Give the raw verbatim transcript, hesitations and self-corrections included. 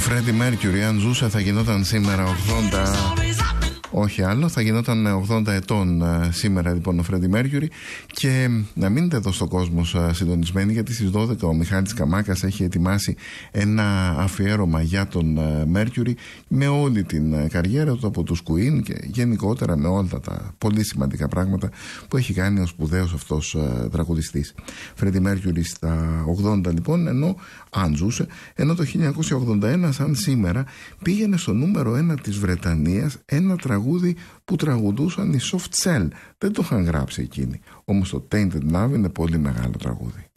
Φρέντι Μέρκιουρι, αν ζούσε θα γινόταν σήμερα ογδόντα. Όχι άλλο, θα γινόταν ογδόντα ετών σήμερα λοιπόν ο Φρέντι Μέρκιουρι. Και να μείνετε εδώ στον κόσμο συντονισμένοι, γιατί στις δώδεκα ο Μιχάλης Καμάκας έχει ετοιμάσει ένα αφιέρωμα για τον Μέρκιουρι με όλη την καριέρα του από τους Queen και γενικότερα με όλα τα πολύ σημαντικά πράγματα που έχει κάνει ο σπουδαίος αυτός τραγουδιστής. Φρέντι Μέρκιουρι στα ογδόντα λοιπόν, ενώ αν ζούσε, ενώ το χίλια εννιακόσια ογδόντα ένα σαν σήμερα πήγαινε στο νούμερο ένα της Βρετανίας ένα τραγούδι που τραγουδούσαν οι Soft Cell. Δεν το είχαν γράψει εκείνοι, όμως το Tainted Love είναι πολύ μεγάλο τραγούδι.